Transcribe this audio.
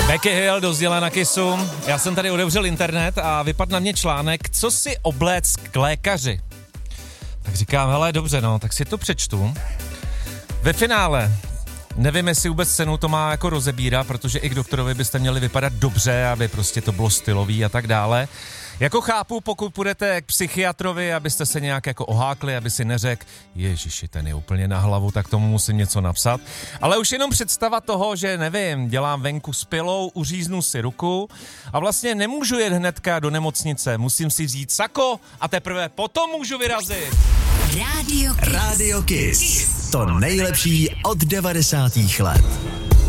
Becky Hill dozděla na Kissu. Já jsem tady otevřel internet a vypadl na mě článek, co si obléct k lékaři. Tak říkám, hele, dobře, no, tak si to přečtu. Ve finále, nevím, jestli vůbec cenu to má jako rozebírat, protože i k doktorovi byste měli vypadat dobře, aby prostě to bylo stylový a tak dále. Jako chápu, pokud půjdete k psychiatrovi, abyste se nějak jako ohákli, aby si neřekl, ježiši, ten je úplně na hlavu, tak tomu musím něco napsat. Ale už jenom představa toho, že nevím, dělám venku s pilou, uříznu si ruku a vlastně nemůžu jet hnedka do nemocnice, musím si vzít sako a teprve potom můžu vyrazit. Radio Kiss. To nejlepší od 90. let.